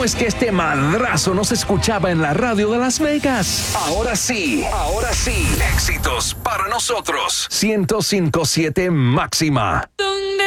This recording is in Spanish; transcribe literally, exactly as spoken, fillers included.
es que este madrazo no se escuchaba en la radio de Las Vegas? Ahora sí, ahora sí. Éxitos para nosotros. ciento cinco punto siete Máxima.